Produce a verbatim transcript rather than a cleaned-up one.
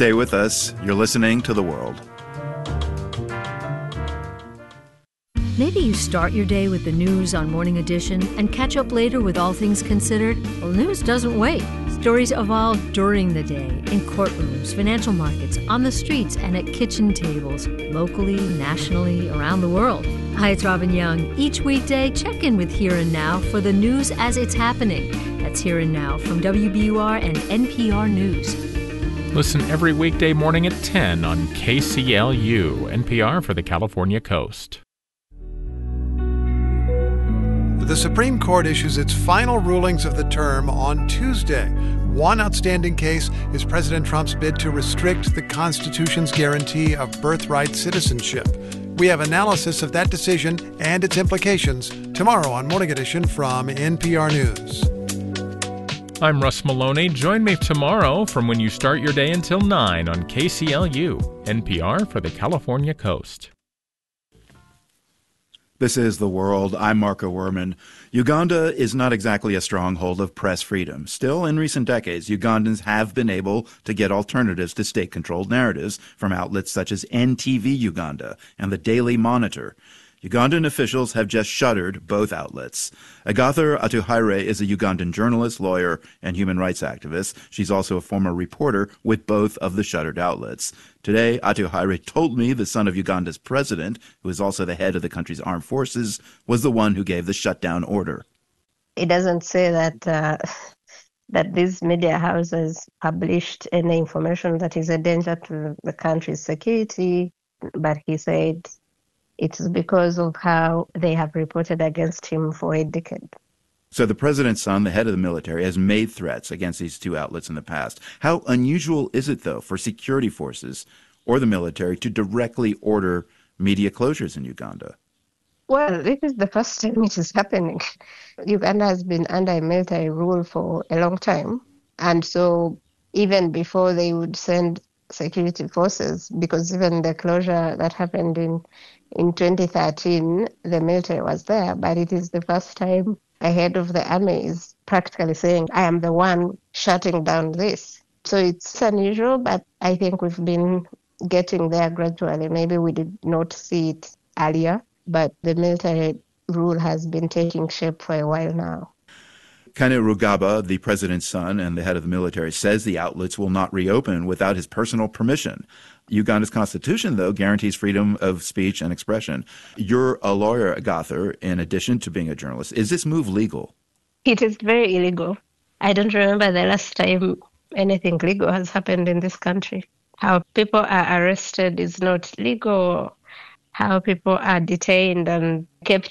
Stay with us. You're listening to The World. Maybe you start your day with the news on Morning Edition and catch up later with All Things Considered. Well, news doesn't wait. Stories evolve during the day, in courtrooms, financial markets, on the streets, and at kitchen tables, locally, nationally, around the world. Hi, it's Robin Young. Each weekday, check in with Here and Now for the news as it's happening. That's Here and Now from W B U R and N P R News. Listen every weekday morning at ten on K C L U, N P R for the California Coast. The Supreme Court issues its final rulings of the term on Tuesday. One outstanding case is President Trump's bid to restrict the Constitution's guarantee of birthright citizenship. We have analysis of that decision and its implications tomorrow on Morning Edition from N P R News. I'm Russ Maloney. Join me tomorrow from when you start your day until nine on K C L U, N P R for the California Coast. This is The World. I'm Marco Werman. Uganda is not exactly a stronghold of press freedom. Still, in recent decades, Ugandans have been able to get alternatives to state-controlled narratives from outlets such as N T V Uganda and the Daily Monitor. Ugandan officials have just shuttered both outlets. Agatha Atuhaire is a Ugandan journalist, lawyer, and human rights activist. She's also a former reporter with both of the shuttered outlets. Today, Atuhaire told me the son of Uganda's president, who is also the head of the country's armed forces, was the one who gave the shutdown order. It doesn't say that uh, that these media houses published any information that is a danger to the country's security, but he said it's because of how they have reported against him for a decade. So the president's son, the head of the military, has made threats against these two outlets in the past. How unusual is it, though, for security forces or the military to directly order media closures in Uganda? Well, this is the first time it is happening. Uganda has been under military rule for a long time. And so even before they would send security forces, because even the closure that happened in In twenty thirteen, the military was there, but it is the first time a head of the army is practically saying, I am the one shutting down this. So it's unusual, but I think we've been getting there gradually. Maybe we did not see it earlier, but the military rule has been taking shape for a while now. Kainerugaba, the president's son and the head of the military, says the outlets will not reopen without his personal permission. Uganda's constitution, though, guarantees freedom of speech and expression. You're a lawyer, Agatha, in addition to being a journalist. Is this move legal? It is very illegal. I don't remember the last time anything legal has happened in this country. How people are arrested is not legal. How people are detained and kept